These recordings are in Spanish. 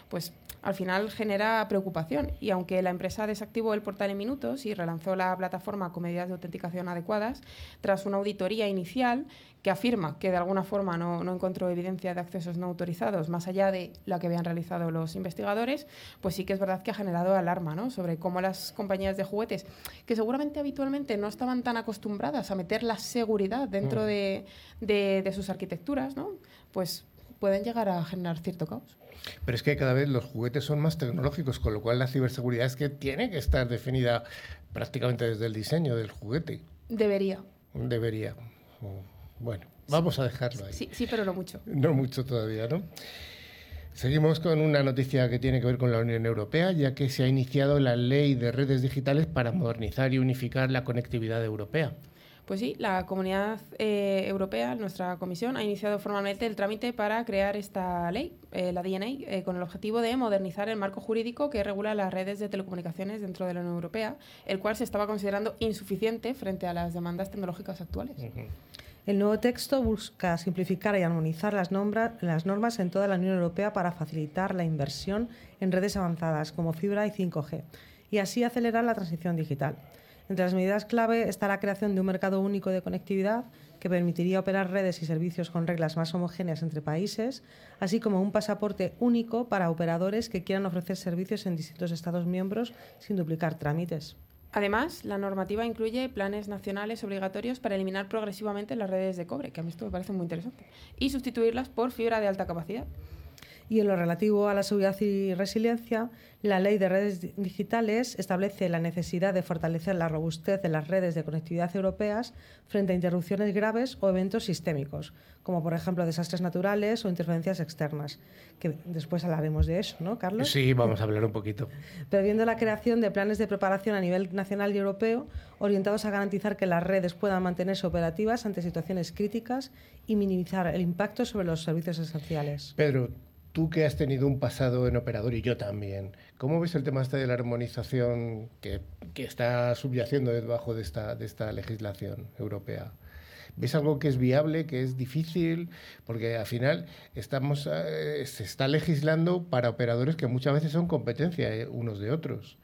pues al final genera preocupación. Y aunque la empresa desactivó el portal en minutos y relanzó la plataforma con medidas de autenticación adecuadas, tras una auditoría inicial que afirma que de alguna forma no encontró evidencia de accesos no autorizados más allá de la que habían realizado los investigadores, pues sí que es verdad que ha generado alarma, ¿no?, sobre cómo las compañías de juguetes, que seguramente habitualmente no estaban tan acostumbradas a meter la seguridad dentro de sus arquitecturas, ¿no?, pues pueden llegar a generar cierto caos. Pero es que cada vez los juguetes son más tecnológicos, con lo cual la ciberseguridad es que tiene que estar definida prácticamente desde el diseño del juguete. Debería. Bueno, vamos a dejarlo ahí. Sí, pero no mucho. No mucho todavía, ¿no? Seguimos con una noticia que tiene que ver con la Unión Europea, ya que se ha iniciado la Ley de Redes Digitales para modernizar y unificar la conectividad europea. Pues sí, la Comunidad Europea, nuestra comisión, ha iniciado formalmente el trámite para crear esta ley, la DNA, con el objetivo de modernizar el marco jurídico que regula las redes de telecomunicaciones dentro de la Unión Europea, el cual se estaba considerando insuficiente frente a las demandas tecnológicas actuales. El nuevo texto busca simplificar y armonizar las normas en toda la Unión Europea para facilitar la inversión en redes avanzadas como fibra y 5G y así acelerar la transición digital. Entre las medidas clave está la creación de un mercado único de conectividad que permitiría operar redes y servicios con reglas más homogéneas entre países, así como un pasaporte único para operadores que quieran ofrecer servicios en distintos Estados miembros sin duplicar trámites. Además, la normativa incluye planes nacionales obligatorios para eliminar progresivamente las redes de cobre, que a mí esto me parece muy interesante, y sustituirlas por fibra de alta capacidad. Y en lo relativo a la seguridad y resiliencia, la Ley de Redes Digitales establece la necesidad de fortalecer la robustez de las redes de conectividad europeas frente a interrupciones graves o eventos sistémicos, como por ejemplo desastres naturales o interferencias externas, que después hablaremos de eso, ¿no, Carlos? Sí, vamos a hablar un poquito. Previendo la creación de planes de preparación a nivel nacional y europeo, orientados a garantizar que las redes puedan mantenerse operativas ante situaciones críticas y minimizar el impacto sobre los servicios esenciales. Pedro, tú que has tenido un pasado en operador y yo también, ¿cómo ves el tema de la armonización que está subyaciendo debajo de esta legislación europea? ¿Ves algo que es viable, que es difícil? Porque al final se está legislando para operadores que muchas veces son competencia unos de otros.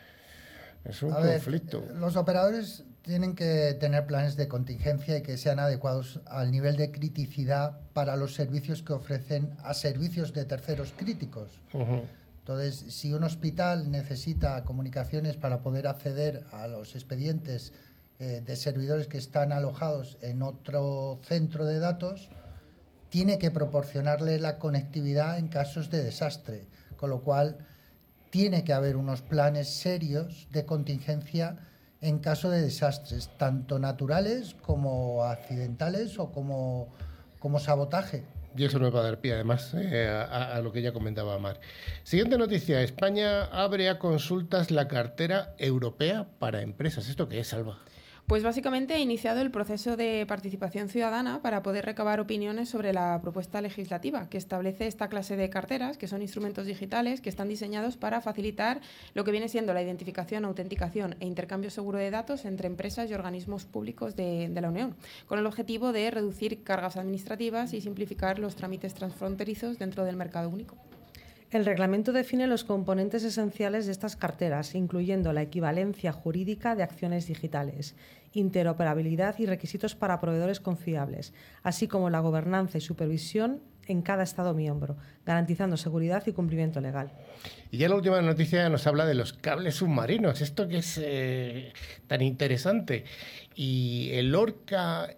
Es un conflicto. Los operadores tienen que tener planes de contingencia y que sean adecuados al nivel de criticidad para los servicios que ofrecen a servicios de terceros críticos. Entonces, si un hospital necesita comunicaciones para poder acceder a los expedientes de servidores que están alojados en otro centro de datos, tiene que proporcionarle la conectividad en casos de desastre, con lo cual tiene que haber unos planes serios de contingencia en caso de desastres, tanto naturales como accidentales o como sabotaje. Y eso nos va a dar pie, además, a lo que ya comentaba Mar. Siguiente noticia. España abre a consultas la cartera europea para empresas. ¿Esto qué es, Alba? Pues básicamente ha iniciado el proceso de participación ciudadana para poder recabar opiniones sobre la propuesta legislativa que establece esta clase de carteras, que son instrumentos digitales que están diseñados para facilitar lo que viene siendo la identificación, autenticación e intercambio seguro de datos entre empresas y organismos públicos de la Unión, con el objetivo de reducir cargas administrativas y simplificar los trámites transfronterizos dentro del mercado único. El reglamento define los componentes esenciales de estas carteras, incluyendo la equivalencia jurídica de acciones digitales, interoperabilidad y requisitos para proveedores confiables, así como la gobernanza y supervisión en cada Estado miembro, garantizando seguridad y cumplimiento legal. Y ya la última noticia nos habla de los cables submarinos, esto que es tan interesante. Y el Orca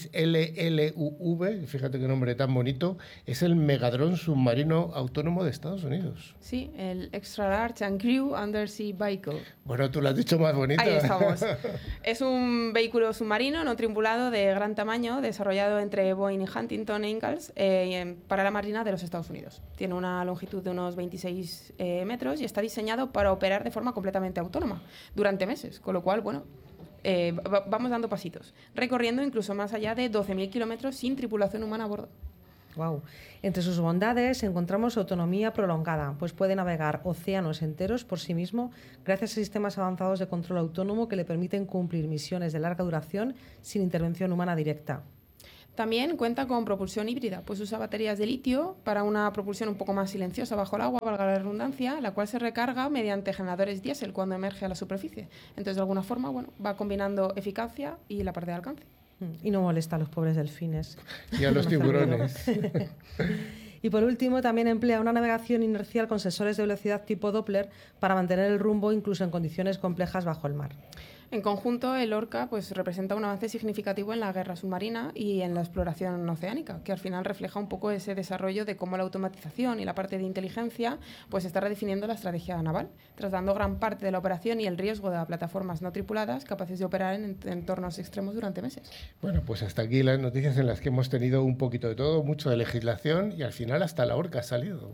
XLLUV, fíjate qué nombre tan bonito, es el megadrón submarino autónomo de Estados Unidos. Sí, el Extra Large and Crew Undersea Vehicle. Bueno, tú lo has dicho más bonito. Ahí estamos. Es un vehículo submarino no tripulado de gran tamaño, desarrollado entre Boeing y Huntington Ingalls para la Marina de los Estados Unidos. Tiene una longitud de unos 26 metros y está diseñado para operar de forma completamente autónoma durante meses, con lo cual, bueno, vamos dando pasitos, recorriendo incluso más allá de 12.000 kilómetros sin tripulación humana a bordo. Wow. Entre sus bondades encontramos autonomía prolongada, pues puede navegar océanos enteros por sí mismo gracias a sistemas avanzados de control autónomo que le permiten cumplir misiones de larga duración sin intervención humana directa. También cuenta con propulsión híbrida, pues usa baterías de litio para una propulsión un poco más silenciosa bajo el agua, valga la redundancia, la cual se recarga mediante generadores diésel cuando emerge a la superficie. Entonces, de alguna forma, bueno, va combinando eficacia y la parte de alcance. Y no molesta a los pobres delfines. Y a los tiburones. Y por último, también emplea una navegación inercial con sensores de velocidad tipo Doppler para mantener el rumbo incluso en condiciones complejas bajo el mar. En conjunto, el Orca pues, representa un avance significativo en la guerra submarina y en la exploración oceánica, que al final refleja un poco ese desarrollo de cómo la automatización y la parte de inteligencia pues, está redefiniendo la estrategia naval, trasladando gran parte de la operación y el riesgo de plataformas no tripuladas capaces de operar en entornos extremos durante meses. Bueno, pues hasta aquí las noticias en las que hemos tenido un poquito de todo, mucho de legislación y al final hasta la Orca ha salido.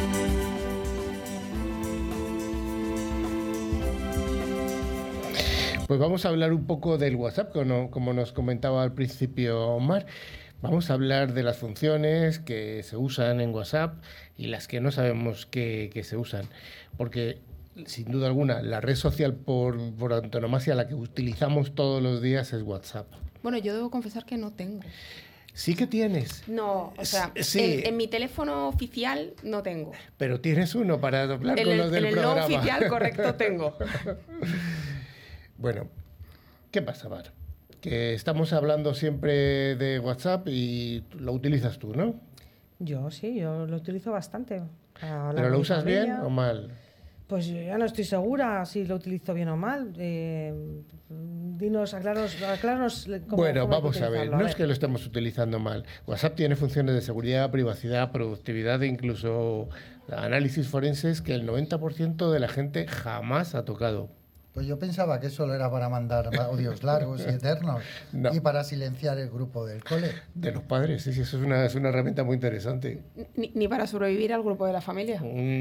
Pues vamos a hablar un poco del WhatsApp, como nos comentaba al principio Omar. Vamos a hablar de las funciones que se usan en WhatsApp y las que no sabemos que se usan. Porque, sin duda alguna, la red social por antonomasia, la que utilizamos todos los días es WhatsApp. Bueno, yo debo confesar que no tengo. Sí que tienes. No, o sea, sí. En mi teléfono oficial no tengo. Pero tienes uno para hablar con los del programa. En el no oficial, correcto, tengo. Bueno, ¿qué pasa, Mar? Que estamos hablando siempre de WhatsApp y lo utilizas tú, ¿no? Yo sí, yo lo utilizo bastante. ¿Pero lo usas bien o mal? Pues yo ya no estoy segura si lo utilizo bien o mal. Acláranos cómo. Bueno, vamos a ver. No es que lo estemos utilizando mal. WhatsApp tiene funciones de seguridad, privacidad, productividad e incluso análisis forenses que el 90% de la gente jamás ha tocado. Pues yo pensaba que solo era para mandar audios largos y eternos No. y para silenciar el grupo del cole. De los padres, sí, eso es una herramienta muy interesante. Ni para sobrevivir al grupo de la familia.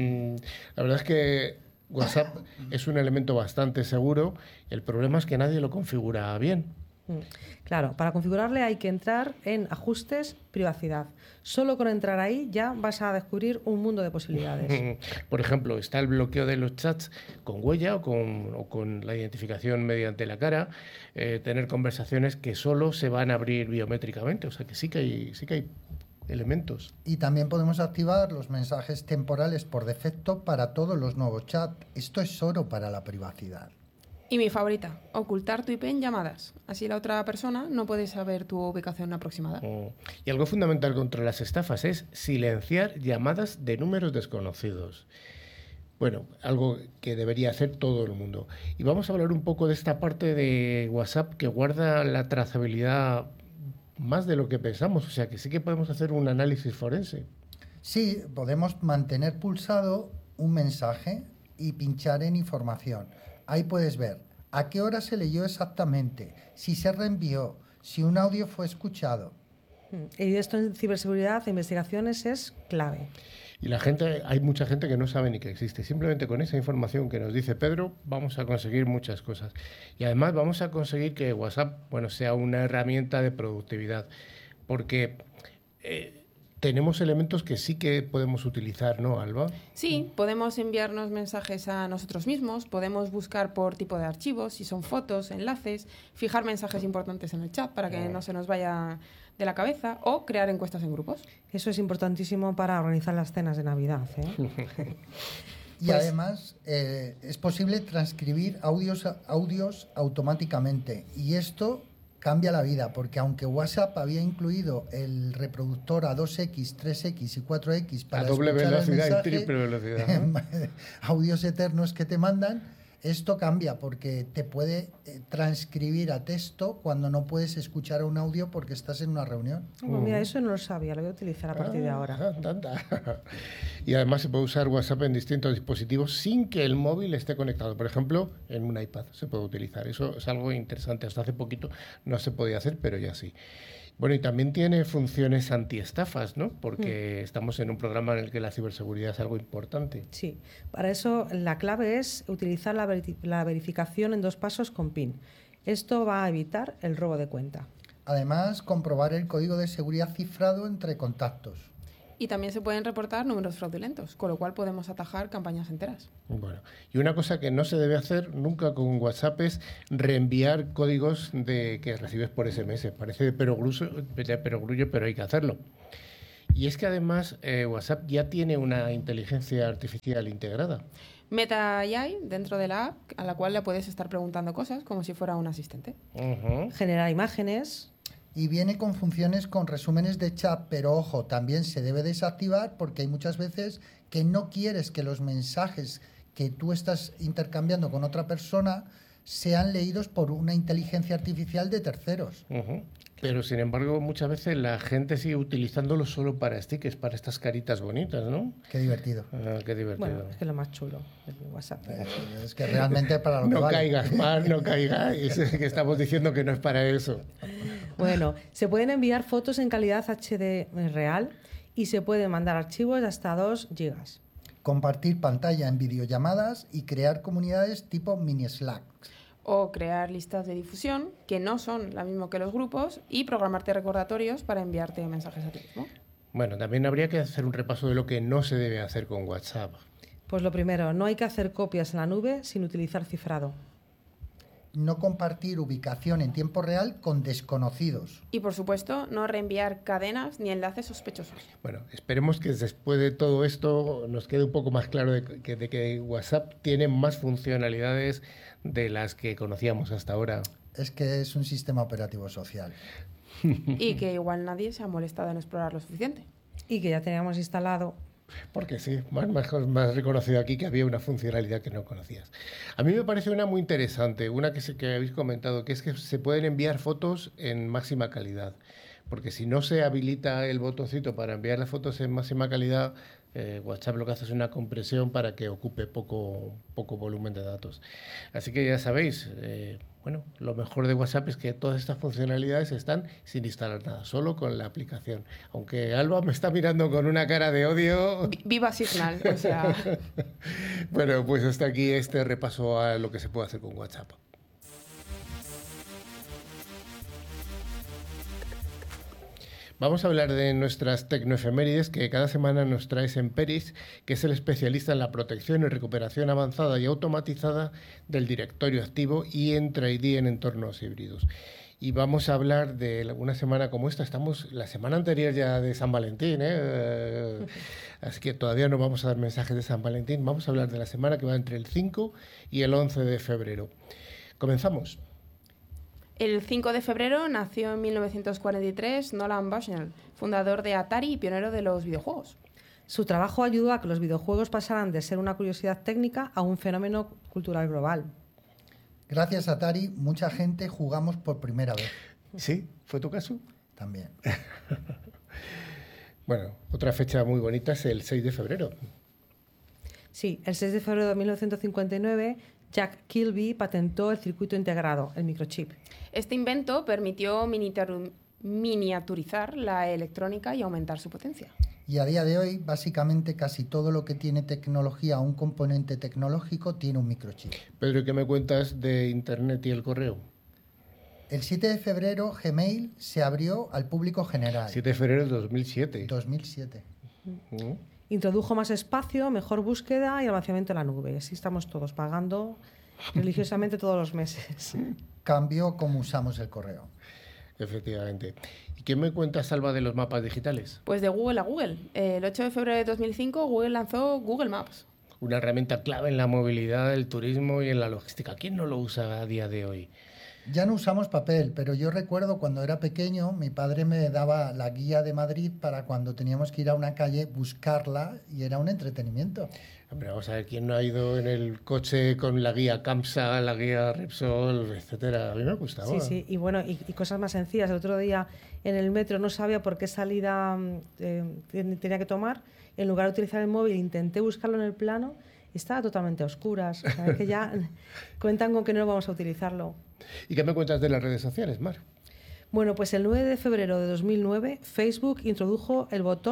La verdad es que WhatsApp es un elemento bastante seguro. El problema es que nadie lo configura bien. Claro, para configurarle hay que entrar en ajustes, privacidad. Solo con entrar ahí ya vas a descubrir un mundo de posibilidades. Por ejemplo, está el bloqueo de los chats con huella o con la identificación mediante la cara, tener conversaciones que solo se van a abrir biométricamente. O sea que sí que hay elementos. Y también podemos activar los mensajes temporales por defecto para todos los nuevos chats. Esto es oro para la privacidad. Y mi favorita, ocultar tu IP en llamadas. Así la otra persona no puede saber tu ubicación aproximada. Y algo fundamental contra las estafas es silenciar llamadas de números desconocidos. Bueno, algo que debería hacer todo el mundo. Y vamos a hablar un poco de esta parte de WhatsApp que guarda la trazabilidad más de lo que pensamos. O sea, que sí que podemos hacer un análisis forense. Sí, podemos mantener pulsado un mensaje y pinchar en información. Ahí puedes ver a qué hora se leyó exactamente, si se reenvió, si un audio fue escuchado. Y esto en ciberseguridad e investigaciones es clave. Y hay mucha gente que no sabe ni que existe. Simplemente con esa información que nos dice Pedro vamos a conseguir muchas cosas. Y además vamos a conseguir que WhatsApp, sea una herramienta de productividad. Porque tenemos elementos que sí que podemos utilizar, ¿no, Alba? Sí, podemos enviarnos mensajes a nosotros mismos, podemos buscar por tipo de archivos, si son fotos, enlaces, fijar mensajes importantes en el chat para que no se nos vaya de la cabeza o crear encuestas en grupos. Eso es importantísimo para organizar las cenas de Navidad, ¿eh? Y además es posible transcribir audios automáticamente y esto cambia la vida, porque aunque WhatsApp había incluido el reproductor a 2X, 3X y 4X para a doble escuchar velocidad el mensaje, y triple velocidad, ¿no? audios eternos que te mandan, esto cambia porque te puede transcribir a texto cuando no puedes escuchar un audio porque estás en una reunión. Mira, eso no lo sabía, lo voy a utilizar a partir de ahora. Y además se puede usar WhatsApp en distintos dispositivos sin que el móvil esté conectado. Por ejemplo, en un iPad se puede utilizar. Eso es algo interesante. Hasta hace poquito no se podía hacer, pero ya sí. Bueno, y también tiene funciones antiestafas, ¿no? Porque estamos en un programa en el que la ciberseguridad es algo importante. Sí, para eso la clave es utilizar la verificación en 2 pasos con PIN. Esto va a evitar el robo de cuenta. Además, comprobar el código de seguridad cifrado entre contactos. Y también se pueden reportar números fraudulentos, con lo cual podemos atajar campañas enteras. Bueno, y una cosa que no se debe hacer nunca con WhatsApp es reenviar códigos que recibes por SMS. Parece de perogrullo, pero hay que hacerlo. Y es que además WhatsApp ya tiene una inteligencia artificial integrada. Meta AI dentro de la app, a la cual le puedes estar preguntando cosas como si fuera un asistente. Genera imágenes. Y viene con funciones con resúmenes de chat, pero ojo, también se debe desactivar porque hay muchas veces que no quieres que los mensajes que tú estás intercambiando con otra persona sean leídos por una inteligencia artificial de terceros. Pero, sin embargo, muchas veces la gente sigue utilizándolo solo para stickers, para estas caritas bonitas, ¿no? Qué divertido. Qué divertido. Bueno, es que es lo más chulo de WhatsApp. Es que realmente para lo que no vale. caigas mal, no caigáis, que estamos diciendo que no es para eso. Bueno, se pueden enviar fotos en calidad HD real y se pueden mandar archivos de hasta 2 gigas. Compartir pantalla en videollamadas y crear comunidades tipo mini Slack. O crear listas de difusión, que no son la misma que los grupos, y programarte recordatorios para enviarte mensajes a ti mismo. Bueno, también habría que hacer un repaso de lo que no se debe hacer con WhatsApp. Pues lo primero, no hay que hacer copias en la nube sin utilizar cifrado. No compartir ubicación en tiempo real con desconocidos. Y, por supuesto, no reenviar cadenas ni enlaces sospechosos. Bueno, esperemos que después de todo esto nos quede un poco más claro de que WhatsApp tiene más funcionalidades de las que conocíamos hasta ahora. Es que es un sistema operativo social. Y que igual nadie se ha molestado en explorar lo suficiente. Y que ya teníamos instalado. Porque sí, más reconocido aquí que había una funcionalidad que no conocías. A mí me parece una muy interesante, una que habéis comentado, que es que se pueden enviar fotos en máxima calidad. Porque si no se habilita el botoncito para enviar las fotos en máxima calidad, WhatsApp lo que hace es una compresión para que ocupe poco volumen de datos. Así que ya sabéis, bueno, lo mejor de WhatsApp es que todas estas funcionalidades están sin instalar nada, solo con la aplicación. Aunque Alba me está mirando con una cara de odio. Viva Signal, o sea. Bueno, pues hasta aquí este repaso a lo que se puede hacer con WhatsApp. Vamos a hablar de nuestras tecnoefemérides que cada semana nos trae Semperis, que es el especialista en la protección y recuperación avanzada y automatizada del directorio activo y Entra ID en entornos híbridos. Y vamos a hablar de una semana como esta. Estamos la semana anterior ya de San Valentín, así que todavía no vamos a dar mensajes de San Valentín. Vamos a hablar de la semana que va entre el 5 y el 11 de febrero. Comenzamos. El 5 de febrero nació en 1943 Nolan Bushnell, fundador de Atari y pionero de los videojuegos. Su trabajo ayudó a que los videojuegos pasaran de ser una curiosidad técnica a un fenómeno cultural global. Gracias a Atari, mucha gente jugamos por primera vez. ¿Sí? ¿Fue tu caso? También. Bueno, otra fecha muy bonita es el 6 de febrero. Sí, el 6 de febrero de 1959, Jack Kilby patentó el circuito integrado, el microchip. Este invento permitió miniaturizar la electrónica y aumentar su potencia. Y a día de hoy, básicamente casi todo lo que tiene tecnología o un componente tecnológico tiene un microchip. Pedro, ¿qué me cuentas de Internet y el correo? El 7 de febrero, Gmail se abrió al público general. 7 de febrero de 2007. 2007. Introdujo más espacio, mejor búsqueda y almacenamiento en la nube. Así estamos todos pagando religiosamente todos los meses. Cambió cómo usamos el correo. Efectivamente. ¿Y qué me cuentas, Alba, de los mapas digitales? Pues de Google a Google. El 8 de febrero de 2005 Google lanzó Google Maps. Una herramienta clave en la movilidad, el turismo y en la logística. ¿Quién no lo usa a día de hoy? Ya no usamos papel, pero yo recuerdo cuando era pequeño, mi padre me daba la guía de Madrid para cuando teníamos que ir a una calle buscarla y era un entretenimiento. Hombre, vamos a ver, ¿quién no ha ido en el coche con la guía CAMSA, la guía Repsol, etcétera? A mí me gustaba. Sí, sí, y bueno, y cosas más sencillas. El otro día en el metro no sabía por qué salida tenía que tomar. En lugar de utilizar el móvil, intenté buscarlo en el plano. Estaba totalmente a oscuras. O sea, que ya cuentan con que no vamos a utilizarlo. ¿Y qué me cuentas de las redes sociales, Mar? Bueno, pues el 9 de febrero de 2009 Facebook introdujo el botón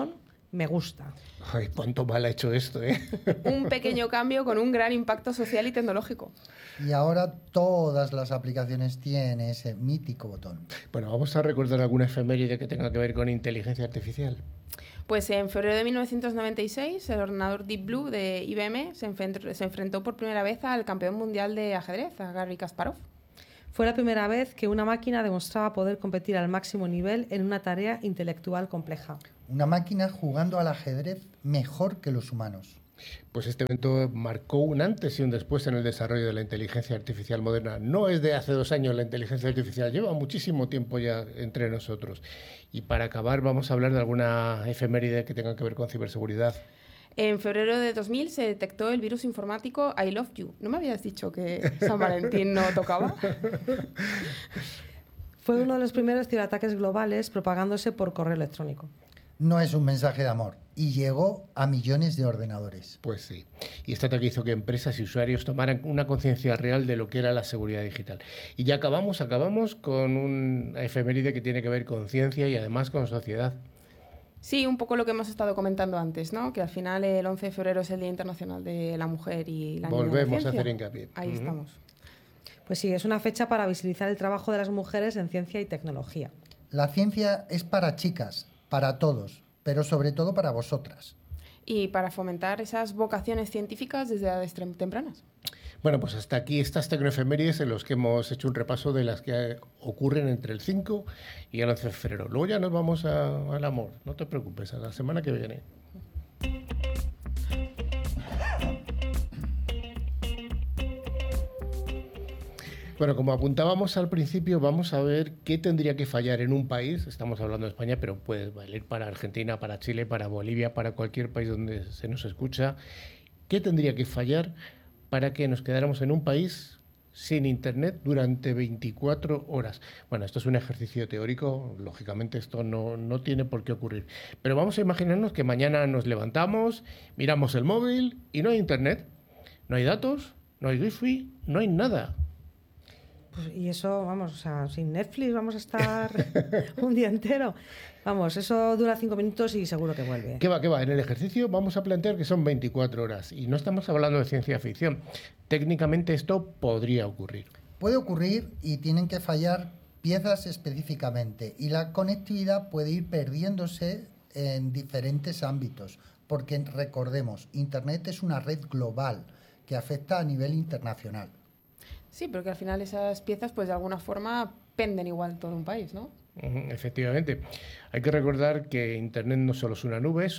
me gusta. Ay, cuánto mal ha hecho esto, ¿eh? Un pequeño cambio con un gran impacto social y tecnológico. Y ahora todas las aplicaciones tienen ese mítico botón. Bueno, vamos a recordar alguna efeméride que tenga que ver con inteligencia artificial. Pues en febrero de 1996, el ordenador Deep Blue de IBM se enfrentó por primera vez al campeón mundial de ajedrez, a Garry Kasparov. Fue la primera vez que una máquina demostraba poder competir al máximo nivel en una tarea intelectual compleja. Una máquina jugando al ajedrez mejor que los humanos. Pues este evento marcó un antes y un después en el desarrollo de la inteligencia artificial moderna. No es de hace 2 años la inteligencia artificial, lleva muchísimo tiempo ya entre nosotros. Y para acabar vamos a hablar de alguna efeméride que tenga que ver con ciberseguridad. En febrero de 2000 se detectó el virus informático I Love You. ¿No me habías dicho que San Valentín no tocaba? Fue uno de los primeros ciberataques globales propagándose por correo electrónico. No es un mensaje de amor y llegó a millones de ordenadores. Pues sí. Y este ataque hizo que empresas y usuarios tomaran una conciencia real de lo que era la seguridad digital. Y ya acabamos con una efeméride que tiene que ver con ciencia y además con sociedad. Sí, un poco lo que hemos estado comentando antes, ¿no? Que al final el 11 de febrero es el Día Internacional de la Mujer y la Niña de la Volvemos a Ciencia. hacer hincapié. Ahí estamos. Pues sí, es una fecha para visibilizar el trabajo de las mujeres en ciencia y tecnología. La ciencia es para chicas, para todos, pero sobre todo para vosotras. Y para fomentar esas vocaciones científicas desde edades tempranas. Bueno, pues hasta aquí estas tecnoefemérides en los que hemos hecho un repaso de las que ocurren entre el 5 y el 11 de febrero. Luego ya nos vamos al amor, no te preocupes, a la semana que viene. Bueno, como apuntábamos al principio, vamos a ver qué tendría que fallar en un país. Estamos hablando de España, pero puede valer para Argentina, para Chile, para Bolivia, para cualquier país donde se nos escucha. ¿Qué tendría que fallar para que nos quedáramos en un país sin Internet durante 24 horas? Bueno, esto es un ejercicio teórico, lógicamente esto no tiene por qué ocurrir. Pero vamos a imaginarnos que mañana nos levantamos, miramos el móvil y no hay Internet, no hay datos, no hay wifi, no hay nada. Pues, y eso, vamos, o sea, sin Netflix vamos a estar un día entero. Vamos, eso dura 5 minutos y seguro que vuelve. ¿Qué va? En el ejercicio vamos a plantear que son 24 horas y no estamos hablando de ciencia ficción. Técnicamente esto podría ocurrir. Puede ocurrir y tienen que fallar piezas específicamente y la conectividad puede ir perdiéndose en diferentes ámbitos, porque recordemos, Internet es una red global que afecta a nivel internacional. Sí, pero que al final esas piezas, pues de alguna forma, penden igual todo un país, ¿no? Efectivamente. Hay que recordar que Internet no solo es una nube,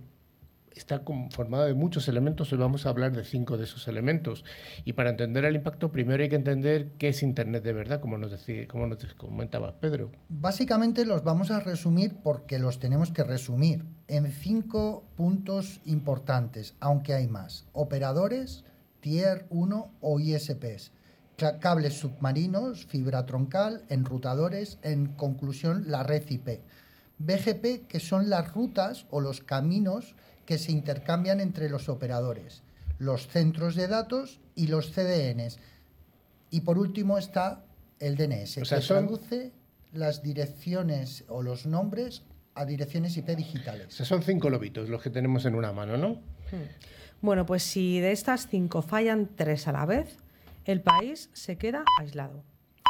está conformada de muchos elementos. Hoy vamos a hablar de 5 de esos elementos. Y para entender el impacto, primero hay que entender qué es Internet de verdad, como nos comentaba Pedro. Básicamente los vamos a resumir porque los tenemos que resumir en 5 puntos importantes, aunque hay más. Operadores, Tier 1 o ISPs. Cables submarinos, fibra troncal, enrutadores, en conclusión la red IP. BGP, que son las rutas o los caminos que se intercambian entre los operadores, los centros de datos y los CDNs. Y por último está el DNS, que traduce las direcciones o los nombres a direcciones IP digitales. O sea, son 5 lobitos los que tenemos en una mano, ¿no? Bueno, pues si de estas 5 fallan 3 a la vez, el país se queda aislado.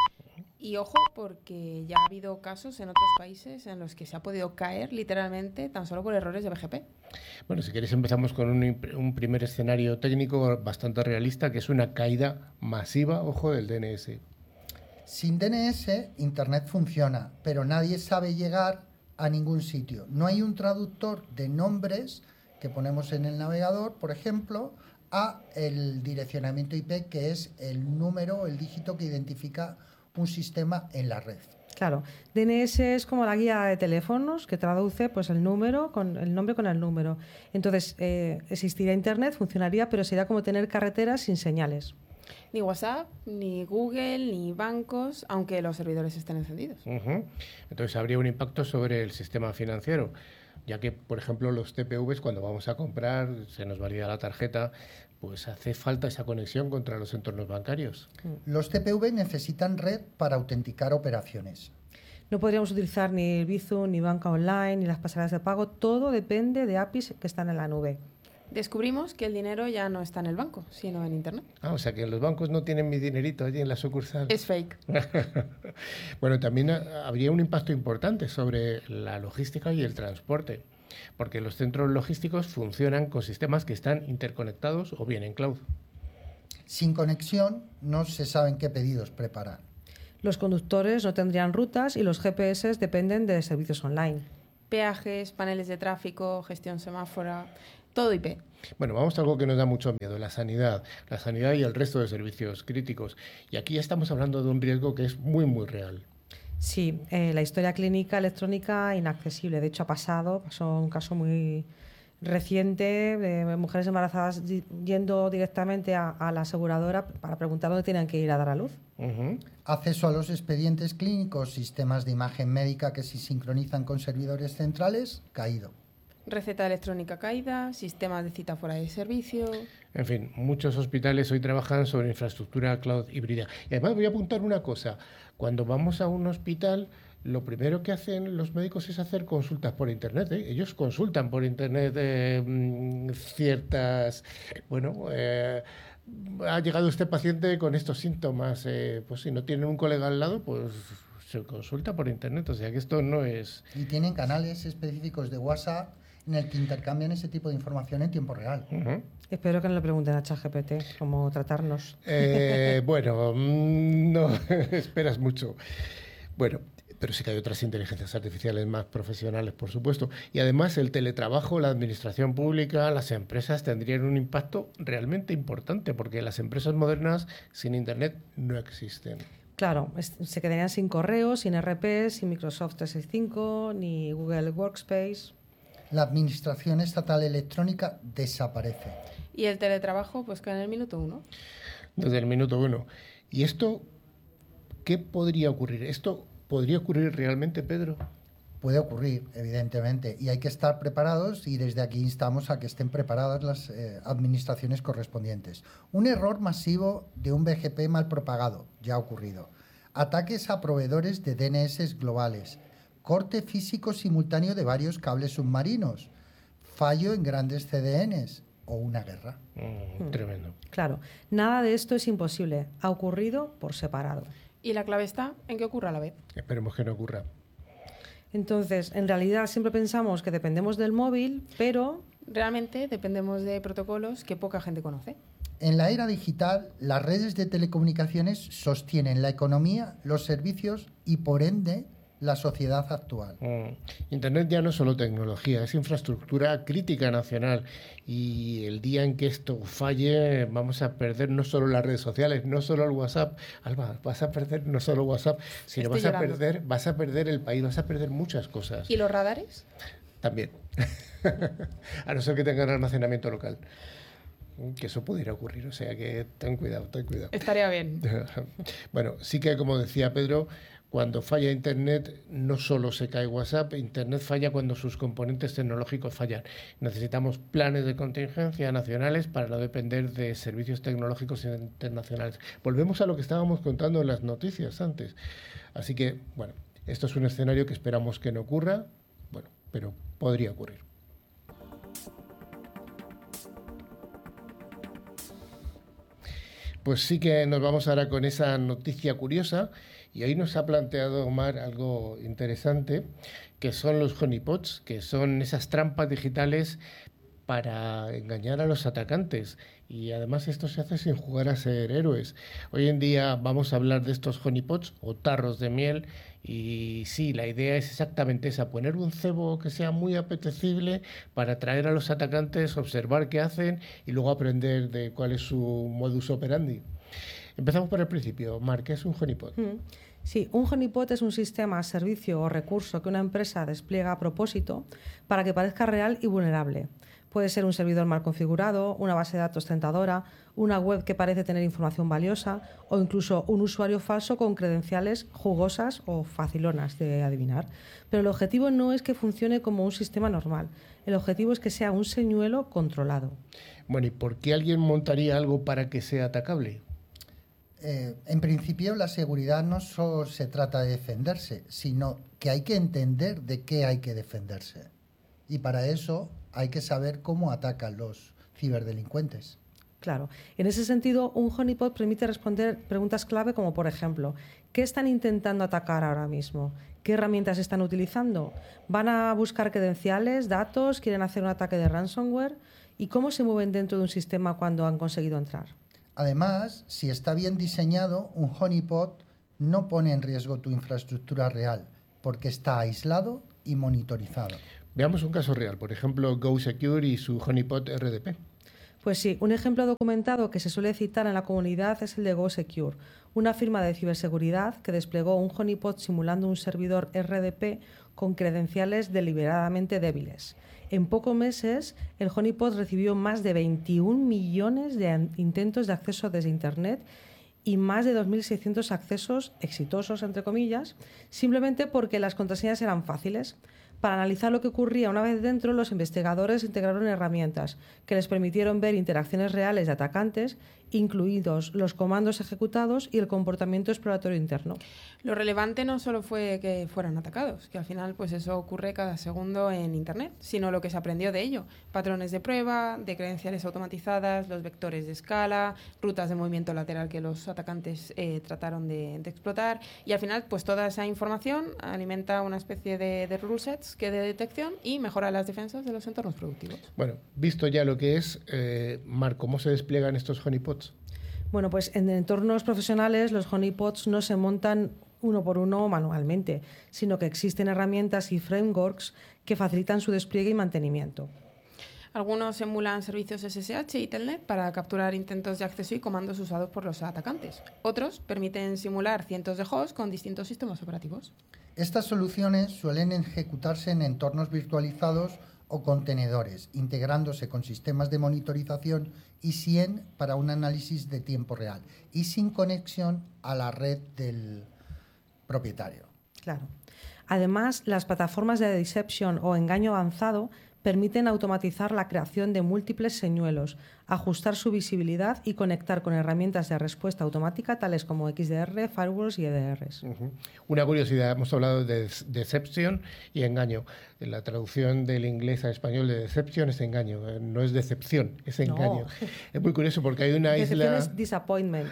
Y ojo, porque ya ha habido casos en otros países en los que se ha podido caer literalmente tan solo por errores de BGP. Bueno, si queréis empezamos con un primer escenario técnico bastante realista, que es una caída masiva, ojo, del DNS. Sin DNS, Internet funciona, pero nadie sabe llegar a ningún sitio. No hay un traductor de nombres que ponemos en el navegador, por ejemplo, a el direccionamiento IP, que es el número, el dígito que identifica un sistema en la red. Claro, DNS es como la guía de teléfonos que traduce pues el nombre con el número. Entonces, existiría Internet, funcionaría, pero sería como tener carreteras sin señales. Ni WhatsApp, ni Google, ni bancos, aunque los servidores estén encendidos. Entonces habría un impacto sobre el sistema financiero, ya que, por ejemplo, los TPVs, cuando vamos a comprar, se nos valida la tarjeta, pues hace falta esa conexión contra los entornos bancarios. Los TPV necesitan red para autenticar operaciones. No podríamos utilizar ni el Bizum, ni banca online, ni las pasarelas de pago. Todo depende de APIs que están en la nube. Descubrimos que el dinero ya no está en el banco, sino en Internet. O sea que los bancos no tienen mi dinerito allí en la sucursal. Es fake. Bueno, también habría un impacto importante sobre la logística y el transporte, porque los centros logísticos funcionan con sistemas que están interconectados o bien en cloud. Sin conexión no se saben qué pedidos preparar. Los conductores no tendrían rutas y los GPS dependen de servicios online. Peajes, paneles de tráfico, gestión semáfora, todo IP. Bueno, vamos a algo que nos da mucho miedo, la sanidad y el resto de servicios críticos. Y aquí ya estamos hablando de un riesgo que es muy, muy real. Sí, la historia clínica electrónica inaccesible. De hecho, pasó un caso muy reciente de mujeres embarazadas yendo directamente a la aseguradora para preguntar dónde tenían que ir a dar a luz. Acceso a los expedientes clínicos, sistemas de imagen médica que se sincronizan con servidores centrales, caído. Receta electrónica caída, sistemas de cita fuera de servicio. En fin, muchos hospitales hoy trabajan sobre infraestructura cloud híbrida. Y además voy a apuntar una cosa. Cuando vamos a un hospital, lo primero que hacen los médicos es hacer consultas por Internet. Ellos consultan por Internet ciertas... ha llegado este paciente con estos síntomas. Pues si no tienen un colega al lado, pues se consulta por Internet. O sea que esto no es... Y tienen canales específicos de WhatsApp en el que intercambian ese tipo de información en tiempo real. Espero que no le pregunten a ChatGPT cómo tratarnos. No esperas mucho. Bueno, pero sí que hay otras inteligencias artificiales más profesionales, por supuesto. Y además el teletrabajo, la administración pública, las empresas tendrían un impacto realmente importante, porque las empresas modernas sin Internet no existen. Claro, se quedarían sin correo, sin RP, sin Microsoft 365, ni Google Workspace. La administración estatal electrónica desaparece. Y el teletrabajo, pues cae en el minuto 1. Desde el minuto 1. ¿Y esto qué podría ocurrir? ¿Esto podría ocurrir realmente, Pedro? Puede ocurrir, evidentemente, y hay que estar preparados, y desde aquí instamos a que estén preparadas las administraciones correspondientes. Un error masivo de un BGP mal propagado, ya ha ocurrido. Ataques a proveedores de DNS globales. Corte físico simultáneo de varios cables submarinos. Fallo en grandes CDNs o una guerra. Tremendo. Claro, nada de esto es imposible. Ha ocurrido por separado. Y la clave está en que ocurra a la vez. Esperemos que no ocurra. Entonces, en realidad siempre pensamos que dependemos del móvil, pero... Realmente dependemos de protocolos que poca gente conoce. En la era digital, las redes de telecomunicaciones sostienen la economía, los servicios y, por ende, la sociedad actual. Internet ya no es solo tecnología, es infraestructura crítica nacional. Y el día en que esto falle, vamos a perder no solo las redes sociales, no solo el WhatsApp. Alba, vas a perder no solo WhatsApp, sino vas a perder el país, vas a perder muchas cosas. ¿Y los radares? También. A no ser que tengan almacenamiento local. Que eso pudiera ocurrir, o sea que ten cuidado. Estaría bien. Bueno, sí que como decía Pedro, cuando falla Internet no solo se cae WhatsApp, Internet falla cuando sus componentes tecnológicos fallan. Necesitamos planes de contingencia nacionales para no depender de servicios tecnológicos internacionales. Volvemos a lo que estábamos contando en las noticias antes. Así que, bueno, esto es un escenario que esperamos que no ocurra, bueno, pero podría ocurrir. Pues sí que nos vamos ahora con esa noticia curiosa y ahí nos ha planteado Omar algo interesante, que son los honeypots, que son esas trampas digitales para engañar a los atacantes. Y además esto se hace sin jugar a ser héroes. Hoy en día vamos a hablar de estos honeypots o tarros de miel y sí, la idea es exactamente esa, poner un cebo que sea muy apetecible para atraer a los atacantes, observar qué hacen y luego aprender de cuál es su modus operandi. Empezamos por el principio. Mar, ¿qué es un honeypot? Sí, un honeypot es un sistema, servicio o recurso que una empresa despliega a propósito para que parezca real y vulnerable. Puede ser un servidor mal configurado, una base de datos tentadora, una web que parece tener información valiosa o incluso un usuario falso con credenciales jugosas o facilonas de adivinar. Pero el objetivo no es que funcione como un sistema normal. El objetivo es que sea un señuelo controlado. Bueno, ¿y por qué alguien montaría algo para que sea atacable? En principio, la seguridad no solo se trata de defenderse, sino que hay que entender de qué hay que defenderse. Y para eso hay que saber cómo atacan los ciberdelincuentes. Claro. En ese sentido, un honeypot permite responder preguntas clave como, por ejemplo, ¿qué están intentando atacar ahora mismo? ¿Qué herramientas están utilizando? ¿Van a buscar credenciales, datos? ¿Quieren hacer un ataque de ransomware? ¿Y cómo se mueven dentro de un sistema cuando han conseguido entrar? Además, si está bien diseñado, un honeypot no pone en riesgo tu infraestructura real, porque está aislado y monitorizado. Veamos un caso real, por ejemplo, GoSecure y su honeypot RDP. Pues sí, un ejemplo documentado que se suele citar en la comunidad es el de GoSecure, una firma de ciberseguridad que desplegó un honeypot simulando un servidor RDP con credenciales deliberadamente débiles. En pocos meses, el honeypot recibió más de 21 millones de intentos de acceso desde Internet y más de 2.600 accesos exitosos, entre comillas, simplemente porque las contraseñas eran fáciles. Para analizar lo que ocurría una vez dentro, los investigadores integraron herramientas que les permitieron ver interacciones reales de atacantes, incluidos los comandos ejecutados y el comportamiento exploratorio interno. Lo relevante no solo fue que fueran atacados, que al final pues eso ocurre cada segundo en Internet, sino lo que se aprendió de ello. Patrones de prueba, de credenciales automatizadas, los vectores de escala, rutas de movimiento lateral que los atacantes trataron de explotar, y al final pues toda esa información alimenta una especie de rule sets que de detección y mejora las defensas de los entornos productivos. Bueno, visto ya lo que es, Mar, ¿cómo se despliegan estos honeypots? Bueno, pues en entornos profesionales los honeypots no se montan uno por uno manualmente, sino que existen herramientas y frameworks que facilitan su despliegue y mantenimiento. Algunos emulan servicios SSH y Telnet para capturar intentos de acceso y comandos usados por los atacantes. Otros permiten simular cientos de hosts con distintos sistemas operativos. Estas soluciones suelen ejecutarse en entornos virtualizados o contenedores, integrándose con sistemas de monitorización y SIEM para un análisis de tiempo real y sin conexión a la red del propietario. Claro. Además, las plataformas de deception o engaño avanzado permiten automatizar la creación de múltiples señuelos, ajustar su visibilidad y conectar con herramientas de respuesta automática tales como XDR, firewalls y EDRs. Una curiosidad, hemos hablado de deception y engaño. En la traducción del inglés a español de deception es engaño, no es decepción, es engaño. No. Es muy curioso porque hay una isla... Decepción es disappointment.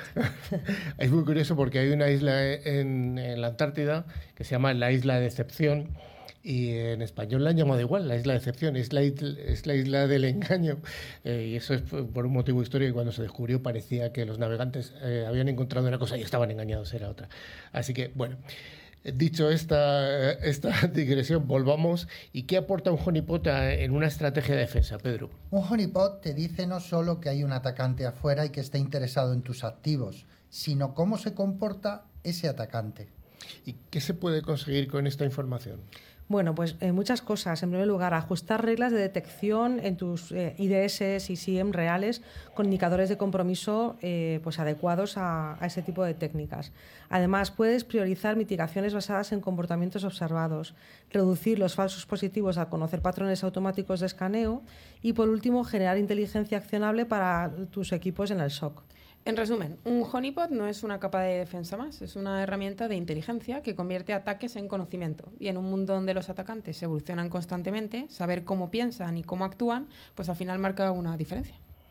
Es muy curioso porque hay una isla en la Antártida que se llama la Isla de Decepción. Y en español la han llamado igual, la isla de decepción, es la isla del engaño. Y eso es por un motivo histórico, y cuando se descubrió parecía que los navegantes habían encontrado una cosa y estaban engañados, era otra. Así que, bueno, dicho esta digresión, volvamos. ¿Y qué aporta un honeypot en una estrategia de defensa, Pedro? Un honeypot te dice no solo que hay un atacante afuera y que está interesado en tus activos, sino cómo se comporta ese atacante. ¿Y qué se puede conseguir con esta información? Bueno, pues muchas cosas. En primer lugar, ajustar reglas de detección en tus IDS y SIEM reales con indicadores de compromiso pues adecuados a ese tipo de técnicas. Además, puedes priorizar mitigaciones basadas en comportamientos observados, reducir los falsos positivos al conocer patrones automáticos de escaneo y, por último, generar inteligencia accionable para tus equipos en el SOC. En resumen, un honeypot no es una capa de defensa más, es una herramienta de inteligencia que convierte ataques en conocimiento. Y en un mundo donde los atacantes evolucionan constantemente, saber cómo piensan y cómo actúan, pues al final marca una diferencia.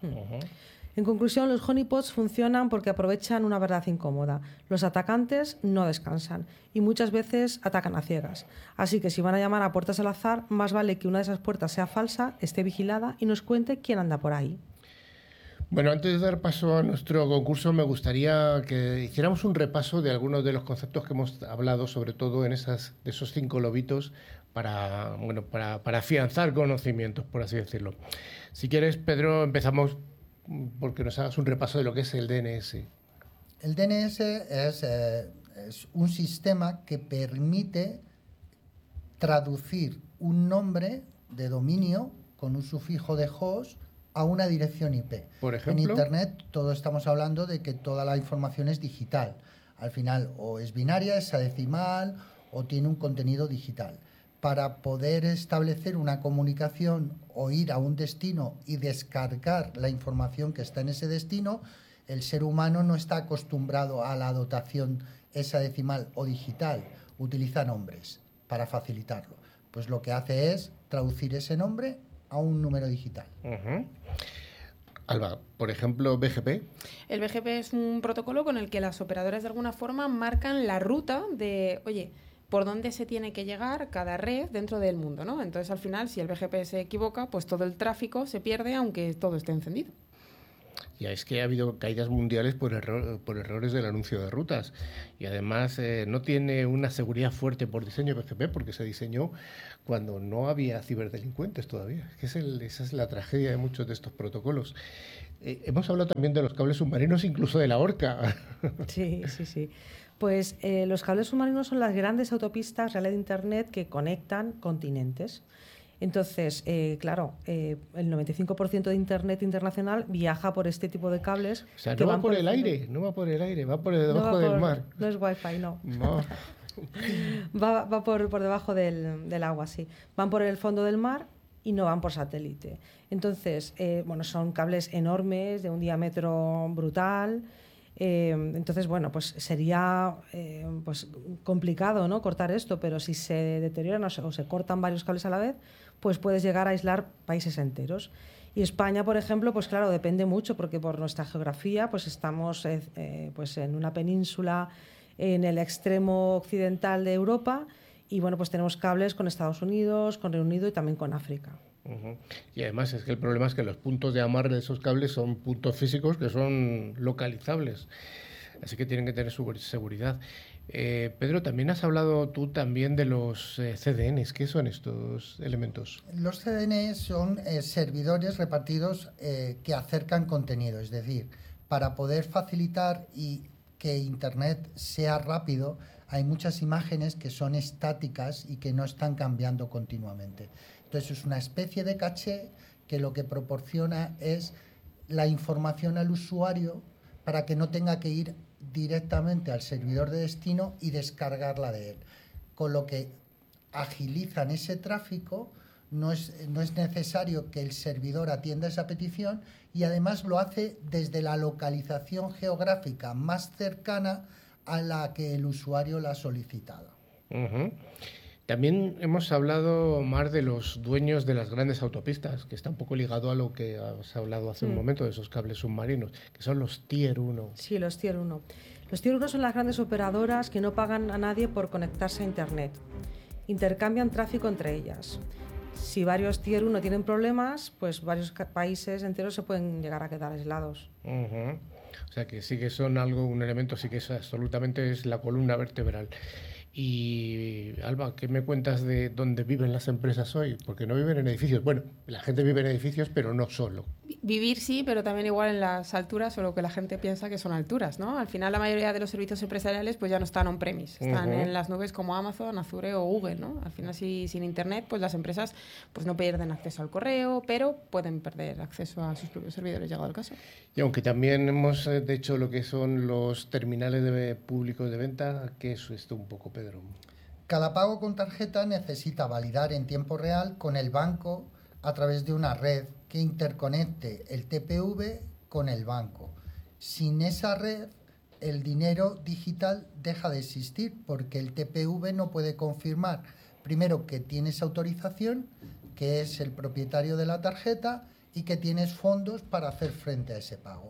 En conclusión, los honeypots funcionan porque aprovechan una verdad incómoda. Los atacantes no descansan y muchas veces atacan a ciegas. Así que si van a llamar a puertas al azar, más vale que una de esas puertas sea falsa, esté vigilada y nos cuente quién anda por ahí. Bueno, antes de dar paso a nuestro concurso, me gustaría que hiciéramos un repaso de algunos de los conceptos que hemos hablado, sobre todo de esos 5 lobitos, para afianzar conocimientes, por así decirlo. Si quieres, Pedro, empezamos porque nos hagas un repaso de lo que es el DNS. El DNS es un sistema que permite traducir un nombre de dominio con un sufijo de host a una dirección IP. Por ejemplo, en Internet todos estamos hablando de que toda la información es digital. Al final o es binaria, es hexadecimal o tiene un contenido digital. Para poder establecer una comunicación o ir a un destino y descargar la información que está en ese destino, el ser humano no está acostumbrado a la dotación hexadecimal o digital, utiliza nombres para facilitarlo. Pues lo que hace es traducir ese nombre a un número digital. Alba, por ejemplo, BGP. El BGP es un protocolo con el que las operadoras de alguna forma marcan la ruta de, oye, por dónde se tiene que llegar cada red dentro del mundo, ¿no? Entonces, al final, si el BGP se equivoca, pues todo el tráfico se pierde aunque todo esté encendido. Ya es que ha habido caídas mundiales por errores del anuncio de rutas y además no tiene una seguridad fuerte por diseño BGP porque se diseñó cuando no había ciberdelincuentes todavía. Esa es la tragedia de muchos de estos protocolos. Hemos hablado también de los cables submarinos, incluso de la horca. Sí. Pues los cables submarinos son las grandes autopistas reales de Internet que conectan continentes. Entonces, claro, el 95% de Internet internacional viaja por este tipo de cables. O sea, no va por el aire, va por debajo del mar. No es Wi-Fi, no. Va por debajo del agua, sí. Van por el fondo del mar y no van por satélite. Entonces, son cables enormes, de un diámetro brutal. Entonces, pues sería complicado, ¿no?, cortar esto, pero si se deterioran o se cortan varios cables a la vez, pues puedes llegar a aislar países enteros. Y España, por ejemplo, pues claro, depende mucho porque por nuestra geografía pues estamos en una península en el extremo occidental de Europa y pues tenemos cables con Estados Unidos, con Reino Unido y también con África. Y además es que el problema es que los puntos de amarre de esos cables son puntos físicos que son localizables, así que tienen que tener su seguridad. Pedro, también has hablado tú también de los CDNs. ¿Qué son estos elementos? Los CDNs son servidores repartidos que acercan contenido, es decir, para poder facilitar y que Internet sea rápido, hay muchas imágenes que son estáticas y que no están cambiando continuamente. Entonces es una especie de caché que lo que proporciona es la información al usuario para que no tenga que ir directamente al servidor de destino y descargarla de él. Con lo que agilizan ese tráfico, no es necesario que el servidor atienda esa petición y además lo hace desde la localización geográfica más cercana a la que el usuario la ha solicitado. También hemos hablado más de los dueños de las grandes autopistas, que está un poco ligado a lo que has hablado hace un momento de esos cables submarinos, que son los Tier 1. Sí, los Tier 1. Los Tier 1 son las grandes operadoras que no pagan a nadie por conectarse a Internet. Intercambian tráfico entre ellas. Si varios Tier 1 tienen problemas, pues varios países enteros se pueden llegar a quedar aislados. O sea que sí que son un elemento, sí que es absolutamente es la columna vertebral. Y Alba, ¿qué me cuentas de dónde viven las empresas hoy? Porque no viven en edificios. Bueno, la gente vive en edificios, pero no solo. Vivir sí, pero también igual en las alturas o lo que la gente piensa que son alturas, ¿no? Al final la mayoría de los servicios empresariales pues ya no están on-premise, están en las nubes como Amazon, Azure o Google, ¿no? Al final sin Internet pues las empresas pues no pierden acceso al correo, pero pueden perder acceso a sus propios servidores, llegado el caso. Y aunque también hemos de hecho lo que son los terminales públicos de venta, ¿qué es esto un poco, Pedro? Cada pago con tarjeta necesita validar en tiempo real con el banco a través de una red que interconecte el TPV con el banco. Sin esa red, el dinero digital deja de existir porque el TPV no puede confirmar, primero, que tienes autorización, que es el propietario de la tarjeta y que tienes fondos para hacer frente a ese pago.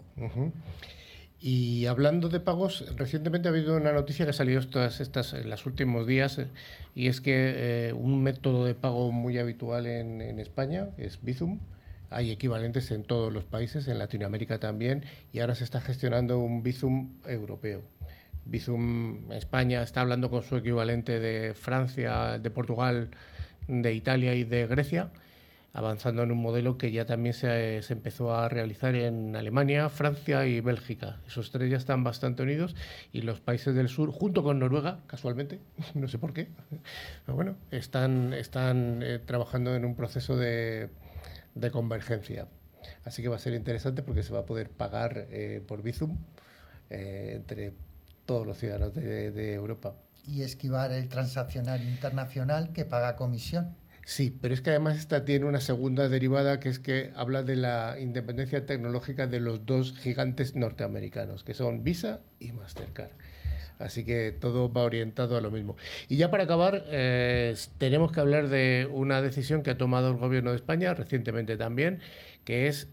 Y hablando de pagos, recientemente ha habido una noticia que ha salido en los últimos días y es que un método de pago muy habitual en España es Bizum. Hay equivalentes en todos los países, en Latinoamérica también, y ahora se está gestionando un Bizum europeo. Bizum España está hablando con su equivalente de Francia, de Portugal, de Italia y de Grecia, avanzando en un modelo que ya también se empezó a realizar en Alemania, Francia y Bélgica. Esos tres ya están bastante unidos y los países del sur, junto con Noruega, casualmente, no sé por qué, pero bueno, están trabajando en un proceso de convergencia. Así que va a ser interesante porque se va a poder pagar por Bizum entre todos los ciudadanos de Europa. Y esquivar el transaccional internacional que paga comisión. Sí, pero es que además esta tiene una segunda derivada que es que habla de la independencia tecnológica de los dos gigantes norteamericanos, que son Visa y Mastercard. Así que todo va orientado a lo mismo. Y ya para acabar, tenemos que hablar de una decisión que ha tomado el Gobierno de España recientemente también, que es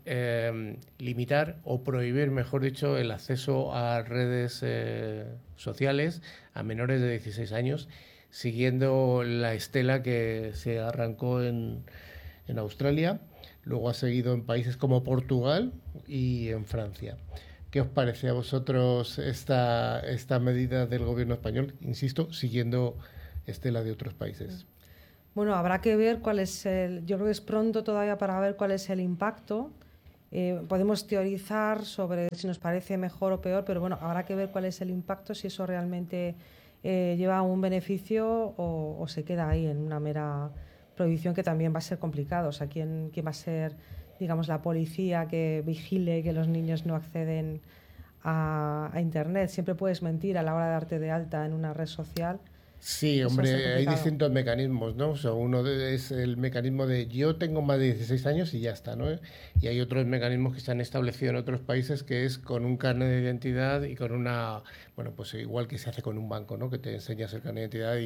limitar o prohibir, mejor dicho, el acceso a redes sociales a menores de 16 años, siguiendo la estela que se arrancó en Australia, luego ha seguido en países como Portugal y en Francia. ¿Qué os parece a vosotros esta medida del gobierno español? Insisto, siguiendo estela de otros países. Bueno, habrá que ver cuál es yo creo que es pronto todavía para ver cuál es el impacto. Podemos teorizar sobre si nos parece mejor o peor, pero bueno, habrá que ver cuál es el impacto, si eso realmente lleva un beneficio o se queda ahí en una mera prohibición, que también va a ser complicado. O sea, ¿quién va a ser, digamos, la policía que vigile que los niños no acceden a Internet? Siempre puedes mentir a la hora de darte de alta en una red social. Sí, Eso va a ser hombre, hay complicado. distintos mecanismos, ¿no? O sea, es el mecanismo de yo tengo más de 16 años y ya está, ¿no? Y hay otros mecanismos que se han establecido en otros países, que es con un carnet de identidad y con una, bueno, pues igual que se hace con un banco, ¿no? Que te enseñas el carnet de identidad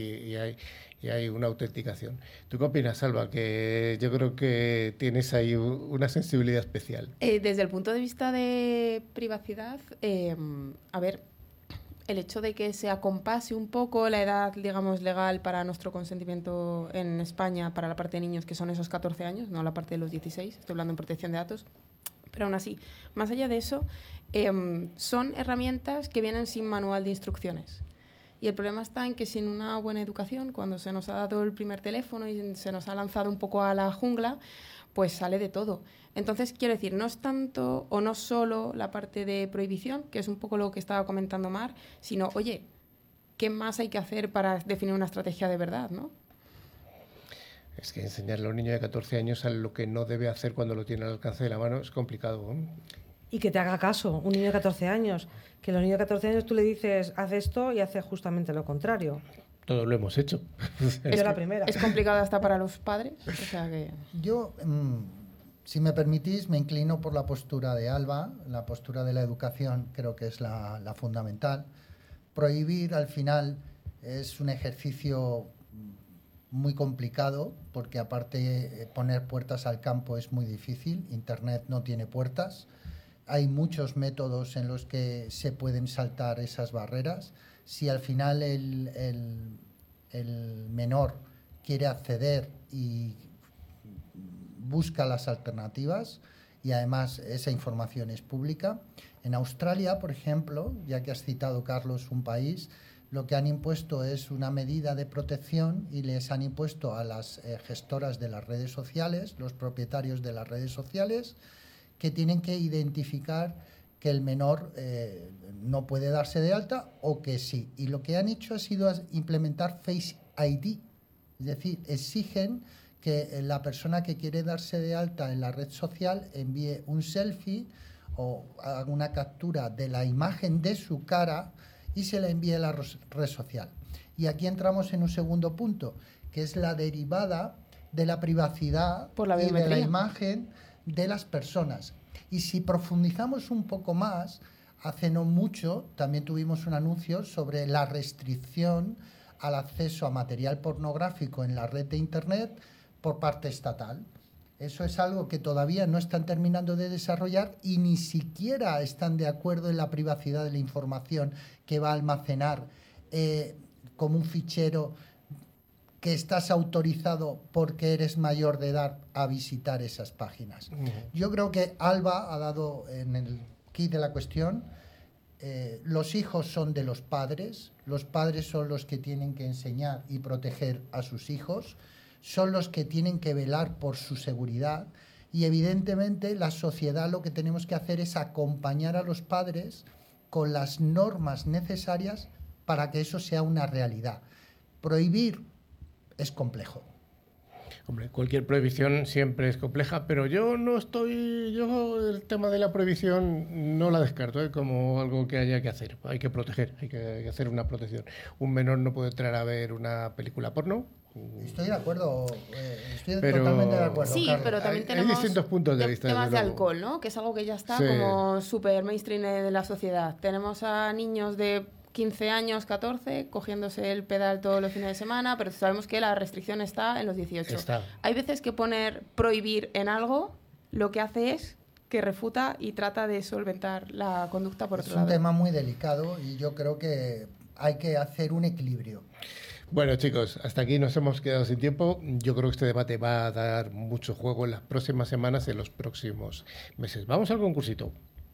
y hay una autenticación. ¿Tú qué opinas, Alba? Que yo creo que tienes ahí una sensibilidad especial. Desde el punto de vista de privacidad, a ver, el hecho de que se acompase un poco la edad, digamos, legal para nuestro consentimiento en España para la parte de niños, que son esos 14 años, no la parte de los 16, estoy hablando en protección de datos, pero aún así, más allá de eso, son herramientas que vienen sin manual de instrucciones. Y el problema está en que sin una buena educación, cuando se nos ha dado el primer teléfono y se nos ha lanzado un poco a la jungla, pues sale de todo. Entonces, quiero decir, no es tanto o no solo la parte de prohibición, que es un poco lo que estaba comentando Mar, sino, oye, ¿qué más hay que hacer para definir una estrategia de verdad, no? Es que enseñarle a un niño de 14 años a lo que no debe hacer cuando lo tiene al alcance de la mano es complicado, ¿eh? Y que te haga caso, un niño de 14 años. Que los niños de 14 años tú le dices, haz esto y hace justamente lo contrario. Todo lo hemos hecho. Yo la primera. Es complicado hasta para los padres, o sea que... Yo, si me permitís, me inclino por la postura de Alba, la postura de la educación creo que es la fundamental. Prohibir al final es un ejercicio muy complicado porque aparte poner puertas al campo es muy difícil, Internet no tiene puertas, hay muchos métodos en los que se pueden saltar esas barreras. Si al final el menor quiere acceder y busca las alternativas y además esa información es pública. En Australia, por ejemplo, ya que has citado, Carlos, un país, lo que han impuesto es una medida de protección y les han impuesto a las gestoras de las redes sociales, los propietarios de las redes sociales, que tienen que identificar que el menor no puede darse de alta o que sí. Y lo que han hecho ha sido implementar Face ID, es decir, exigen que la persona que quiere darse de alta en la red social envíe un selfie o haga una captura de la imagen de su cara y se la envíe a la red social. Y aquí entramos en un segundo punto, que es la derivada de la privacidad por la y de la biometría. imagen de las personas. Y si profundizamos un poco más, hace no mucho también tuvimos un anuncio sobre la restricción al acceso a material pornográfico en la red de Internet por parte estatal. Eso es algo que todavía no están terminando de desarrollar y ni siquiera están de acuerdo en la privacidad de la información que va a almacenar como un fichero que estás autorizado porque eres mayor de edad a visitar esas páginas. Yo creo que Alba ha dado en el quid de la cuestión. Los hijos son de los padres son los que tienen que enseñar y proteger a sus hijos, son los que tienen que velar por su seguridad y evidentemente la sociedad lo que tenemos que hacer es acompañar a los padres con las normas necesarias para que eso sea una realidad. Prohibir es complejo. Hombre, cualquier prohibición siempre es compleja, pero yo el tema de la prohibición no la descarto como algo que haya que hacer. Hay que proteger, hay que hacer una protección. Un menor no puede entrar a ver una película porno, Estoy de acuerdo, totalmente de acuerdo. Sí, Carlos. pero también Hay tenemos distintos puntos de vista, temas desde de luego. alcohol, ¿no? Que es algo que ya está Sí. como súper mainstream en la sociedad. Tenemos a niños de 15 años, 14, cogiéndose el pedal todos los fines de semana, pero sabemos que la restricción está en los 18. Está. Hay veces que prohibir en algo lo que hace es que refuta y trata de solventar la conducta por Es otro un lado. tema muy delicado y yo creo que hay que hacer un equilibrio. Bueno, chicos, hasta aquí nos hemos quedado sin tiempo. Yo creo que este debate va a dar mucho juego en las próximas semanas, en los próximos meses. Vamos al concursito.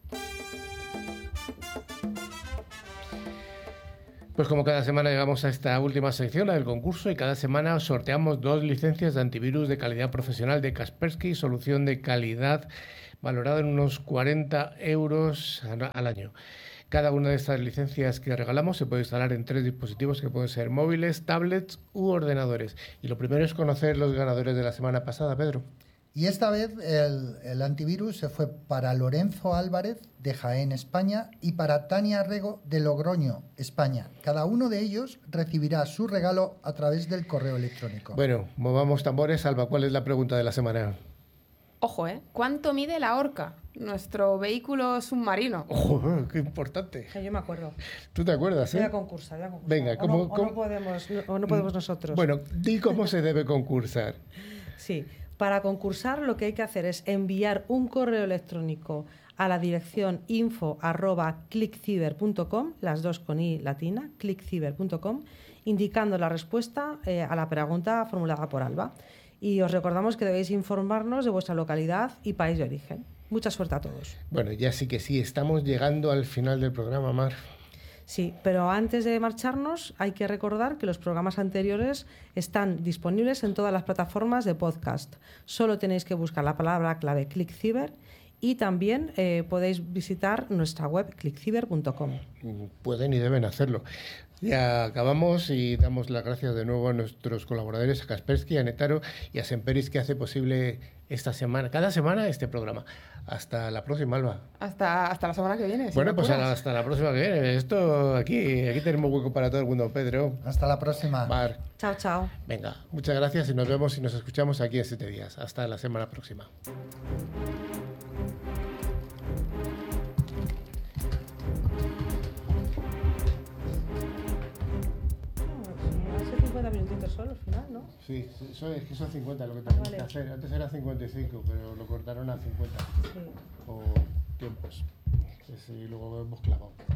Pues como cada semana llegamos a esta última sección, la del concurso, y cada semana sorteamos 2 licencias de antivirus de calidad profesional de Kaspersky, solución de calidad valorada en unos 40 euros al año. Cada una de estas licencias que regalamos se puede instalar en 3 dispositivos que pueden ser móviles, tablets u ordenadores. Y lo primero es conocer los ganadores de la semana pasada, Pedro. Y esta vez el antivirus se fue para Lorenzo Álvarez de Jaén, España, y para Tania Rego de Logroño, España. Cada uno de ellos recibirá su regalo a través del correo electrónico. Bueno, movamos tambores. Alba, ¿cuál es la pregunta de la semana? Ojo, ¿cuánto mide la Orca, nuestro vehículo submarino? ¡Ojo, qué importante! Yo me acuerdo. ¿Tú te acuerdas, Voy a concursar, voy a concursar. Venga, ¿cómo- o no podemos nosotros. Bueno, di cómo se debe concursar. Sí, para concursar lo que hay que hacer es enviar un correo electrónico a la dirección info@clickciber.com, las dos con i latina, clickciber.com, indicando la respuesta a la pregunta formulada por Alba. Y os recordamos que debéis informarnos de vuestra localidad y país de origen. Mucha suerte a todos. Bueno, ya sí que sí, estamos llegando al final del programa, Mar. Sí, pero antes de marcharnos hay que recordar que los programas anteriores están disponibles en todas las plataformas de podcast. Solo tenéis que buscar la palabra clave ClickCiber y también podéis visitar nuestra web clickciber.com. Pueden y deben hacerlo. Ya acabamos y damos las gracias de nuevo a nuestros colaboradores, a Kaspersky, a Netaro y a Semperis, que hace posible cada semana este programa. Hasta la próxima, Alba. Hasta la semana que viene. si Bueno, me pues apuras. hasta la próxima que viene. Esto aquí tenemos hueco para todo el mundo, Pedro. Hasta la próxima. Mar. Chao, chao. Venga, muchas gracias y nos vemos y nos escuchamos aquí en 7 días. Hasta la semana próxima. Hace 50 minutitos solo al final, ¿no? Sí, es que son 50 lo que tenemos Vale. que hacer. Antes era 55, pero lo cortaron a 50 Sí. por tiempos. Y luego hemos clavado.